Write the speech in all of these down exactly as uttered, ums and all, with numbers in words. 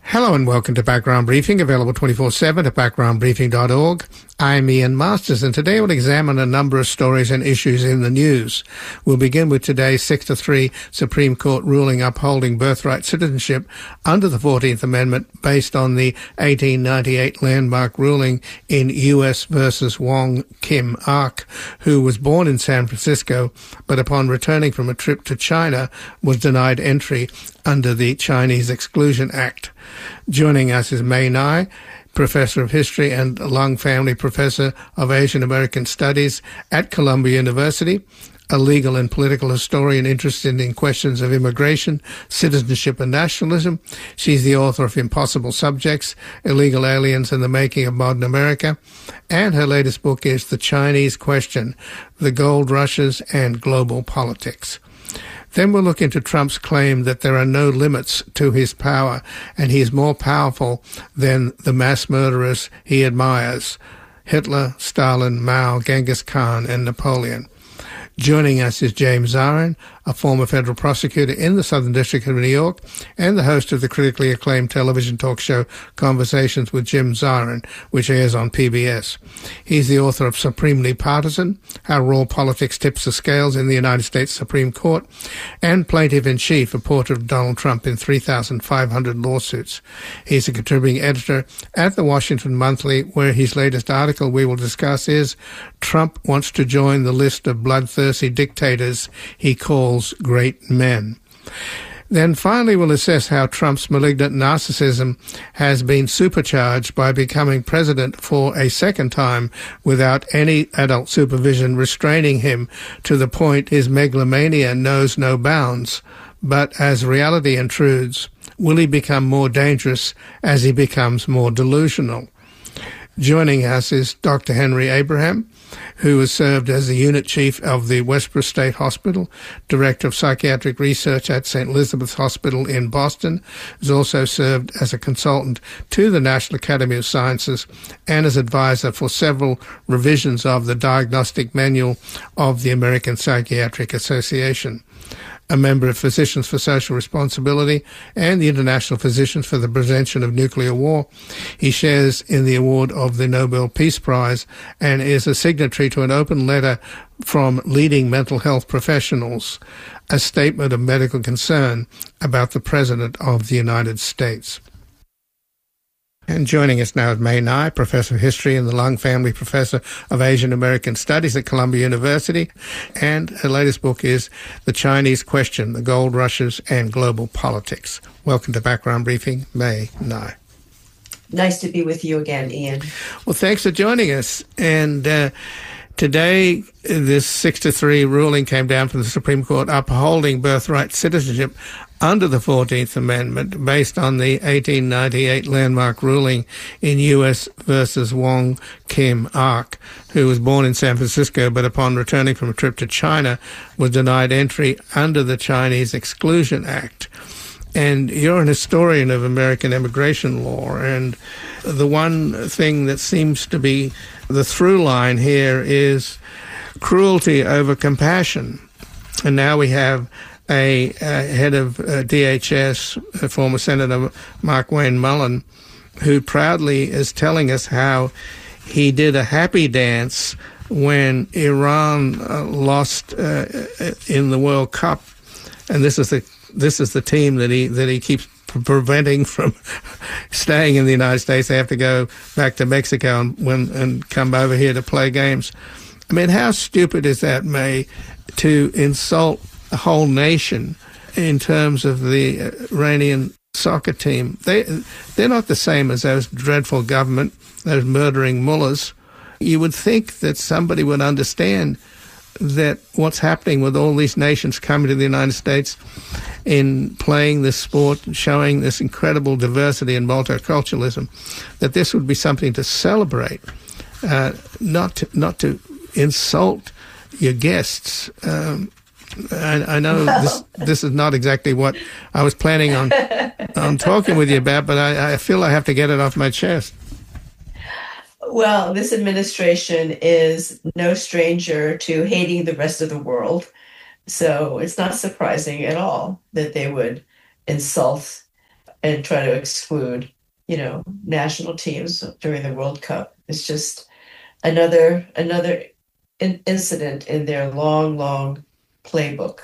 Hello and welcome to Background Briefing, available twenty-four seven at background briefing dot org. I'm Ian Masters, and today we'll examine a number of stories and issues in the news. We'll begin with today's six to three Supreme Court ruling upholding birthright citizenship under the fourteenth Amendment based on the eighteen ninety-eight landmark ruling in U S versus Wong Kim Ark, who was born in San Francisco, but upon returning from a trip to China was denied entry under the Chinese Exclusion Act. Joining us is Mei Nai, Professor of History and Lung Family Professor of Asian American Studies at Columbia University, a legal and political historian interested in questions of immigration, citizenship and nationalism. She's the author of Impossible Subjects, Illegal Aliens and the Making of Modern America, and her latest book is The Chinese Question, The Gold Rushes and Global Politics. Then we'll look into Trump's claim that there are no limits to his power and he is more powerful than the mass murderers he admires, Hitler, Stalin, Mao, Genghis Khan, and Napoleon. Joining us is James Zarin, a former federal prosecutor in the Southern District of New York and the host of the critically acclaimed television talk show Conversations with Jim Zarin, which airs on P B S. He's the author of Supremely Partisan, How Raw Politics Tips the Scales in the United States Supreme Court, and plaintiff-in-chief, a portrait of Donald Trump in three thousand five hundred lawsuits. He's a contributing editor at the Washington Monthly, where his latest article we will discuss is Trump wants to join the list of bloodthirsty dictators he calls great men. Then finally we'll assess how Trump's malignant narcissism has been supercharged by becoming president for a second time without any adult supervision restraining him to the point his megalomania knows no bounds. But as reality intrudes, will he become more dangerous as he becomes more delusional? Joining us is Doctor Henry Abraham, who has served as the unit chief of the Westborough State Hospital, director of psychiatric research at Saint Elizabeth's Hospital in Boston, has also served as a consultant to the National Academy of Sciences and as advisor for several revisions of the Diagnostic Manual of the American Psychiatric Association. A member of Physicians for Social Responsibility and the International Physicians for the Prevention of Nuclear War. He shares in the award of the Nobel Peace Prize and is a signatory to an open letter from leading mental health professionals, a statement of medical concern about the President of the United States. And joining us now is Mei Nai, Professor of History and the Lung Family Professor of Asian American Studies at Columbia University. And her latest book is The Chinese Question, The Gold Rushes and Global Politics. Welcome to Background Briefing, Mei Nai. Nice to be with you again, Ian. Well, thanks for joining us. And uh, today, this six to three ruling came down from the Supreme Court upholding birthright citizenship under the fourteenth Amendment based on the eighteen ninety-eight landmark ruling in U S versus Wong Kim Ark, who was born in San Francisco but upon returning from a trip to China was denied entry under the Chinese Exclusion Act. And you're an historian of American immigration law, and the one thing that seems to be the through line here is cruelty over compassion. And now we have a, a head of uh, D H S, uh, former Senator Markwayne Mullin, who proudly is telling us how he did a happy dance when Iran uh, lost uh, in the World Cup, and this is the this is the team that he that he keeps preventing from staying in the United States. They have to go back to Mexico and when and come over here to play games. I mean, how stupid is that, May, to insult a whole nation in terms of the Iranian soccer team? They, they're not the same as those dreadful government, those murdering mullahs. You would think that somebody would understand that what's happening with all these nations coming to the United States in playing this sport and showing this incredible diversity and multiculturalism, that this would be something to celebrate, uh, not to, not to insult your guests. Um, I, I know this this is not exactly what I was planning on on talking with you about, but I, I feel I have to get it off my chest. Well, this administration is no stranger to hating the rest of the world. So it's not surprising at all that they would insult and try to exclude, you know, national teams during the World Cup. It's just another another in- incident in their long, long playbook.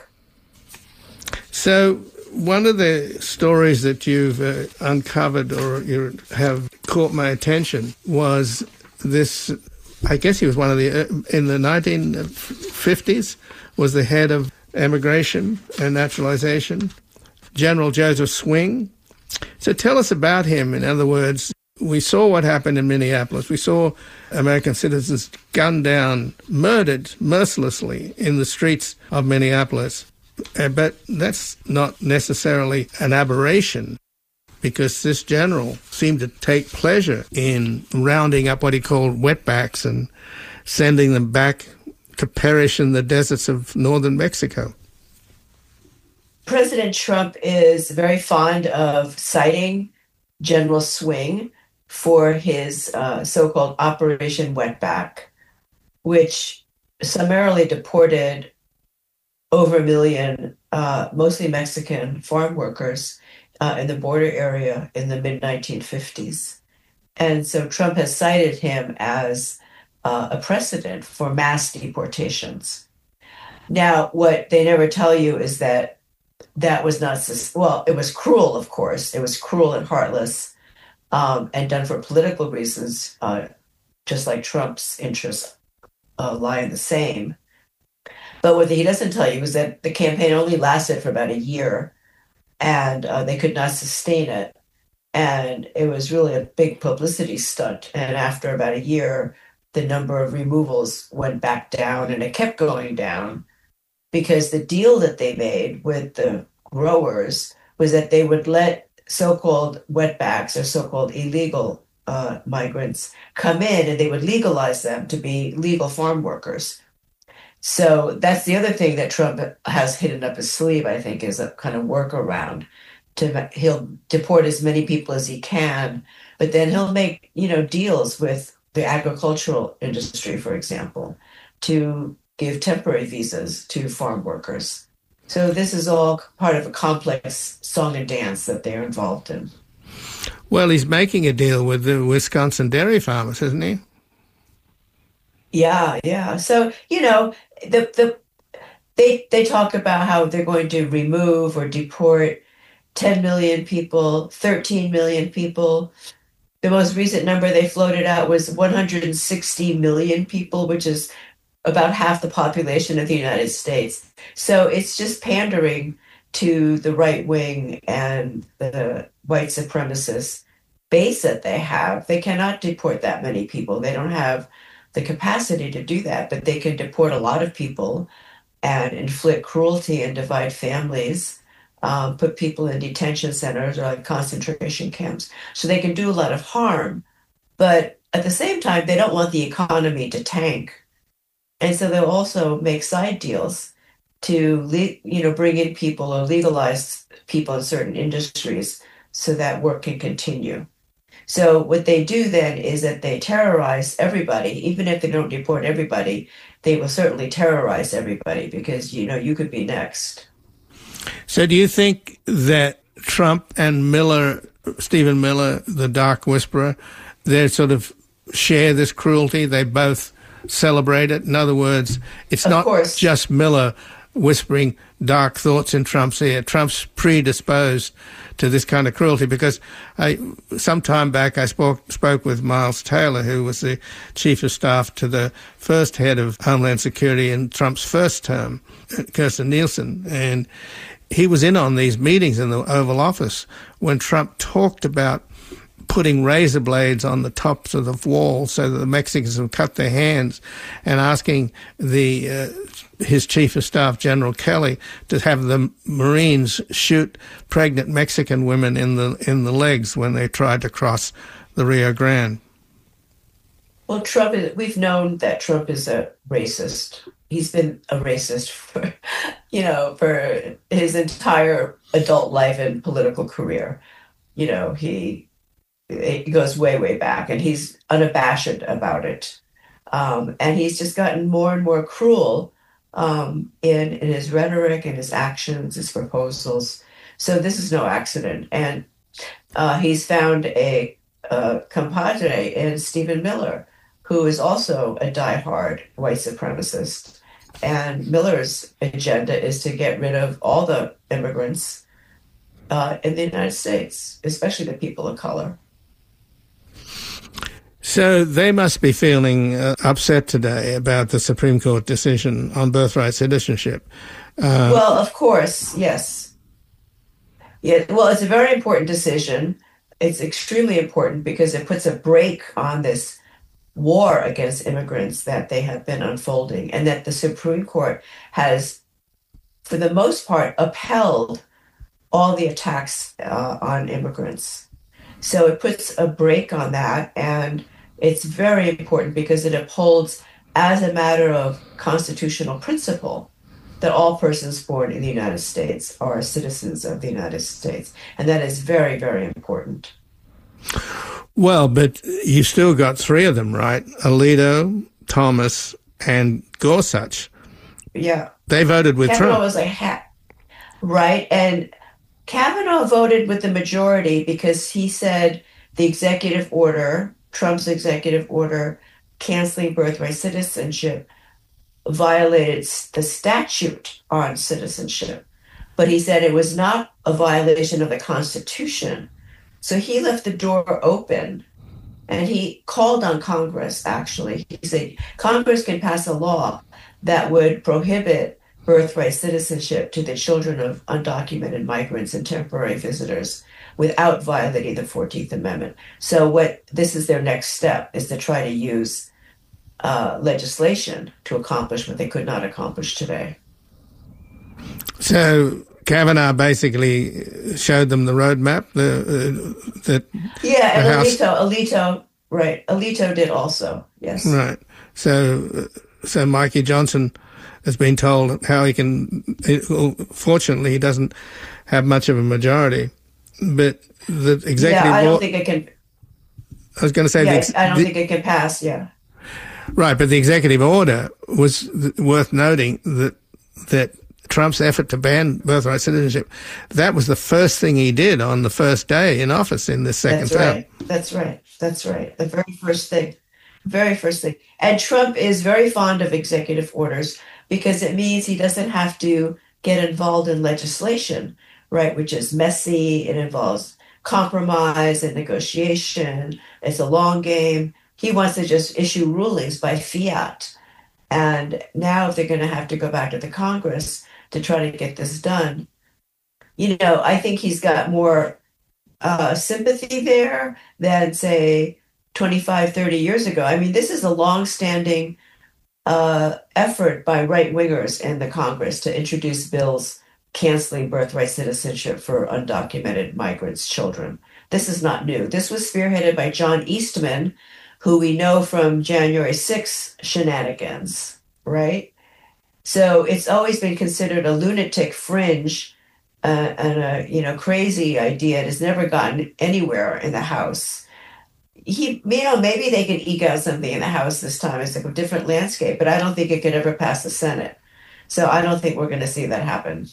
So one of the stories that you've uh, uncovered or you have caught my attention was this, I guess he was one of the, uh, in the nineteen fifties, was the head of immigration and naturalization, General Joseph Swing. So tell us about him. In other words, we saw what happened in Minneapolis. We saw American citizens gunned down, murdered mercilessly in the streets of Minneapolis. Uh, but that's not necessarily an aberration, because this general seemed to take pleasure in rounding up what he called wetbacks and sending them back to perish in the deserts of northern Mexico. President Trump is very fond of citing General Swing for his uh, so-called Operation Wetback, which summarily deported over a million, uh, mostly Mexican farm workers uh, in the border area in the mid nineteen fifties. And so Trump has cited him as uh, a precedent for mass deportations. Now, what they never tell you is that that was not, well, it was cruel, of course. It was cruel and heartless um, and done for political reasons, uh, just like Trump's interests uh, lie in the same. But what he doesn't tell you is that the campaign only lasted for about a year, and uh, they could not sustain it. And it was really a big publicity stunt. And after about a year, the number of removals went back down, and it kept going down because the deal that they made with the growers was that they would let so-called wetbacks or so-called illegal uh, migrants come in, and they would legalize them to be legal farm workers. So that's the other thing that Trump has hidden up his sleeve, I think, is a kind of workaround. To he'll deport as many people as he can, but then he'll make, you know, deals with the agricultural industry, for example, to give temporary visas to farm workers. So this is all part of a complex song and dance that they're involved in. Well, he's making a deal with the Wisconsin dairy farmers, isn't he? Yeah, yeah. So, you know, the the they they talk about how they're going to remove or deport ten million people, thirteen million people. The most recent number they floated out was one hundred sixty million people, which is about half the population of the United States. So it's just pandering to the right wing and the white supremacist base that they have. They cannot deport that many people. They don't have the capacity to do that, but they can deport a lot of people and inflict cruelty and divide families, um, put people in detention centers or like concentration camps. So they can do a lot of harm, but at the same time, they don't want the economy to tank. And so they'll also make side deals to, le- you know, bring in people or legalize people in certain industries so that work can continue. So what they do then is that they terrorize everybody. Even if they don't deport everybody, they will certainly terrorize everybody because, you know, you could be next. So do you think that Trump and Miller, Stephen Miller, the Dark Whisperer, they sort of share this cruelty? They both celebrate it? In other words, it's of not course. just Miller whispering dark thoughts in Trump's ear. Trump's predisposed to this kind of cruelty because I, some time back I spoke, spoke with Miles Taylor, who was the chief of staff to the first head of Homeland Security in Trump's first term, Kirstjen Nielsen, and he was in on these meetings in the Oval Office when Trump talked about putting razor blades on the tops of the wall so that the Mexicans would cut their hands, and asking the uh, his chief of staff, General Kelly, to have the Marines shoot pregnant Mexican women in the in the legs when they tried to cross the Rio Grande. Well, Trump is, we've known that Trump is a racist. He's been a racist for, you know, for his entire adult life and political career. You know, he it goes way, way back, and he's unabashed about it. Um, and he's just gotten more and more cruel um, in, in his rhetoric and his actions, his proposals. So this is no accident. And Uh, he's found a, a compadre in Stephen Miller, who is also a diehard white supremacist. And Miller's agenda is to get rid of all the immigrants uh, in the United States, especially the people of color. So they must be feeling uh, upset today about the Supreme Court decision on birthright citizenship. Uh, well, of course, yes. Yeah, well, it's a very important decision. It's extremely important because it puts a brake on this war against immigrants that they have been unfolding, and that the Supreme Court has, for the most part, upheld all the attacks uh, on immigrants. So it puts a brake on that, and it's very important because it upholds, as a matter of constitutional principle, that all persons born in the United States are citizens of the United States. And that is very, very important. Well, but you've still got three of them, right? Alito, Thomas, and Gorsuch. Yeah. They voted with Kavanaugh Trump. was a hat, right? And Kavanaugh voted with the majority because he said the executive order, Trump's executive order canceling birthright citizenship, violated the statute on citizenship. But he said it was not a violation of the Constitution. So he left the door open, and he called on Congress, actually. He said Congress can pass a law that would prohibit birthright citizenship to the children of undocumented migrants and temporary visitors without violating the fourteenth Amendment. So what this is their next step, is to try to use uh, legislation to accomplish what they could not accomplish today. So Kavanaugh basically showed them the roadmap. The, uh, that yeah, and the House... Alito, Alito, right? Alito did also, yes. Right. So, so Mikey Johnson has been told how he can. Well, fortunately, he doesn't have much of a majority, but the executive. Yeah, I don't board, think it can. I was going to say. Yeah, the, I don't the, think it can pass. Yeah. Right, but the executive order was worth noting that that. Trump's effort to ban birthright citizenship, that was the first thing he did on the first day in office in this second That's term. right. That's right. That's right. The very first thing. Very first thing. And Trump is very fond of executive orders because it means he doesn't have to get involved in legislation, right, which is messy. It involves compromise and negotiation. It's a long game. He wants to just issue rulings by fiat. And now if they're going to have to go back to the Congress to try to get this done, you know, I think he's got more uh, sympathy there than, say, twenty-five, thirty years ago. I mean, this is a long-standing uh, effort by right-wingers in the Congress to introduce bills canceling birthright citizenship for undocumented migrants' children. This is not new. This was spearheaded by John Eastman, who we know from January sixth shenanigans, right? So it's always been considered a lunatic fringe uh, and a you know crazy idea. It has never gotten anywhere in the House. He, you know, maybe they could eke out something in the House this time. It's like a different landscape, but I don't think it could ever pass the Senate. So I don't think we're going to see that happen.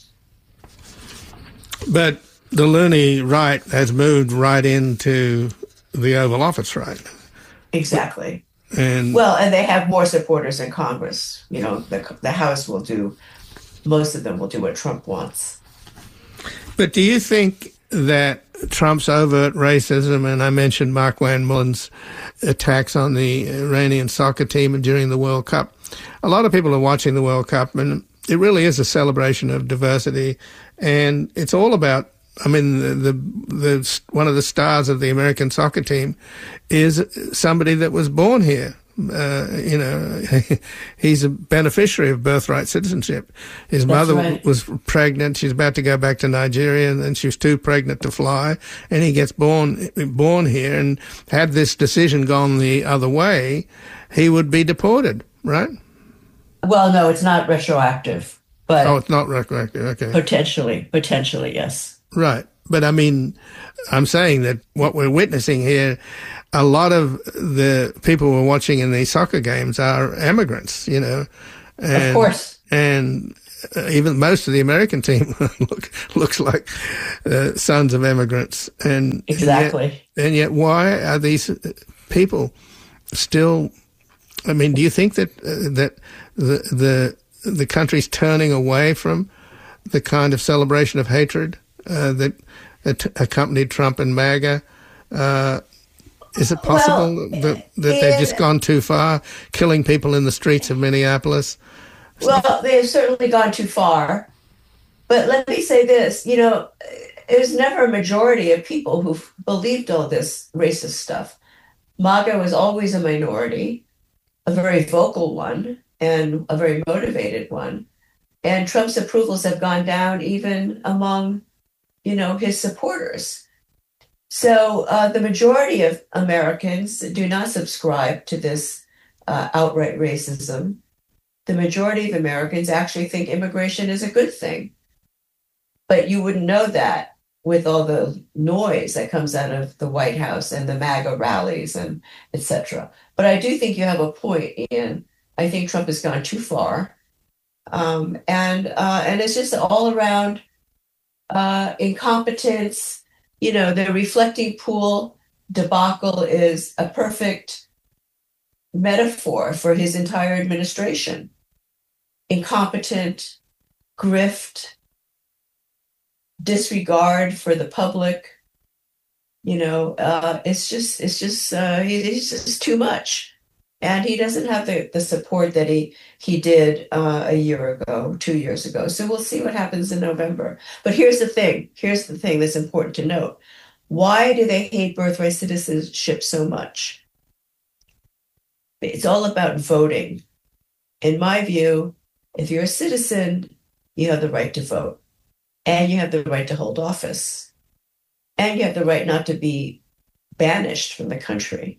But the loony right has moved right into the Oval Office, right? Exactly. And well, and they have more supporters in Congress. You know, the the House will do, most of them will do what Trump wants. But do you think that Trump's overt racism, and I mentioned Mark Van Mullen's attacks on the Iranian soccer team during the World Cup, a lot of people are watching the World Cup, and it really is a celebration of diversity, and it's all about, I mean, the, the the one of the stars of the American soccer team is somebody that was born here. Uh, you know, he's a beneficiary of birthright citizenship. His That's mother right. was pregnant. She's about to go back to Nigeria, and then she was too pregnant to fly. And he gets born born here. And had this decision gone the other way, he would be deported, right? Well, no, it's not retroactive, but Oh, it's not retroactive. Okay. potentially, potentially, yes. Right. But I mean, I'm saying that what we're witnessing here, a lot of the people we're watching in these soccer games are immigrants, you know. And, Of course. And uh, even most of the American team look, looks like uh, sons of immigrants. And exactly. And yet, and yet why are these people still, I mean, do you think that uh, that the, the the country's turning away from the kind of celebration of hatred uh, that, that accompanied Trump and MAGA? Uh, is it possible well, that, that they've just gone too far, killing people in the streets of Minneapolis? Well, they've certainly gone too far. But let me say this, you know, there's never a majority of people who've believed all this racist stuff. MAGA was always a minority, a very vocal one, and a very motivated one. And Trump's approvals have gone down even among, you know, his supporters. So uh, the majority of Americans do not subscribe to this uh, outright racism. The majority of Americans actually think immigration is a good thing. But you wouldn't know that with all the noise that comes out of the White House and the MAGA rallies and et cetera. But I do think you have a point, Ian. I think Trump has gone too far. Um, and uh, and it's just all around uh, incompetence. You know, the reflecting pool debacle is a perfect metaphor for his entire administration. Incompetent, grift, disregard for the public. You know, uh, it's just, it's just, uh, he's just too much. And he doesn't have the, the support that he, he did uh, a year ago, two years ago. So we'll see what happens in November. But here's the thing. Here's the thing that's important to note. Why do they hate birthright citizenship so much? It's all about voting. In my view, if you're a citizen, you have the right to vote. And you have the right to hold office. And you have the right not to be banished from the country.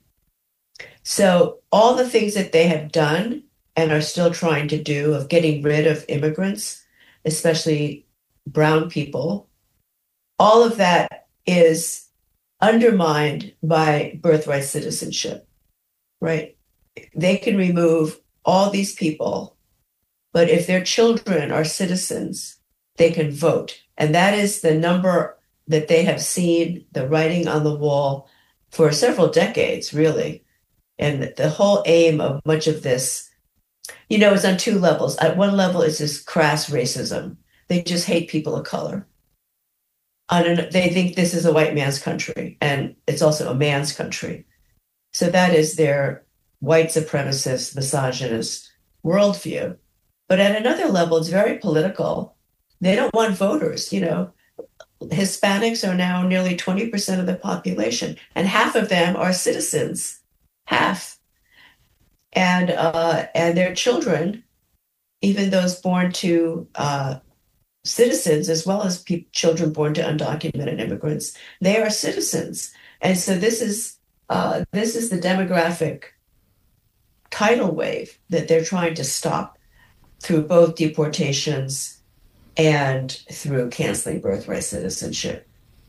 So all the things that they have done and are still trying to do of getting rid of immigrants, especially brown people, all of that is undermined by birthright citizenship, right? They can remove all these people, but if their children are citizens, they can vote. And that is the number that they have seen, the writing on the wall for several decades, really. And the whole aim of much of this, you know, is on two levels. At one level, it's this crass racism. They just hate people of color. On an, they think this is a white man's country, and it's also a man's country. So that is their white supremacist, misogynist worldview. But at another level, it's very political. They don't want voters, you know. Hispanics are now nearly twenty percent of the population, and half of them are citizens. Half. And uh, and their children, even those born to uh, citizens, as well as pe- children born to undocumented immigrants, they are citizens. And so this is uh, this is the demographic tidal wave that they're trying to stop through both deportations and through canceling birthright citizenship.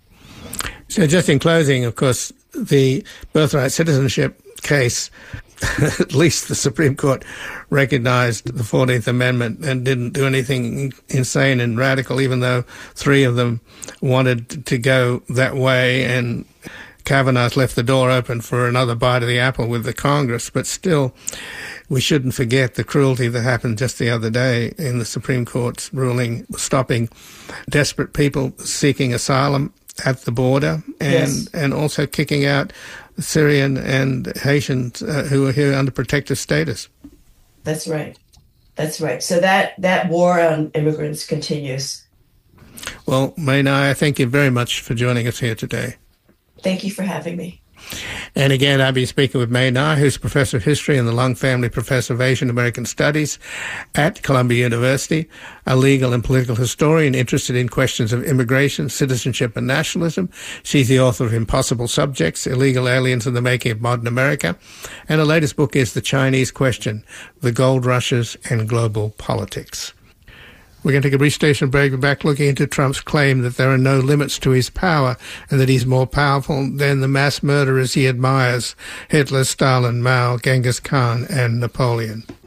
So just in closing, of course, the birthright citizenship case, at least the Supreme Court recognized the fourteenth Amendment and didn't do anything insane and radical, even though three of them wanted to go that way, and Kavanaugh's left the door open for another bite of the apple with the Congress. But still, we shouldn't forget the cruelty that happened just the other day in the Supreme Court's ruling stopping desperate people seeking asylum at the border, and yes. and also kicking out Syrian and Haitians uh, who are here under protective status. That's right. That's right. So that, that war on immigrants continues. Well, Mae Ngai, I thank you very much for joining us here today. Thank you for having me. And again, I've been speaking with Mae Ngai, who's Professor of History and the Lung Family Professor of Asian American Studies at Columbia University, a legal and political historian interested in questions of immigration, citizenship, and nationalism. She's the author of Impossible Subjects, Illegal Aliens and the Making of Modern America. And her latest book is The Chinese Question, The Gold Rushes and Global Politics. We're going to take a brief station break. We're back looking into Trump's claim that there are no limits to his power and that he's more powerful than the mass murderers he admires, Hitler, Stalin, Mao, Genghis Khan, and Napoleon.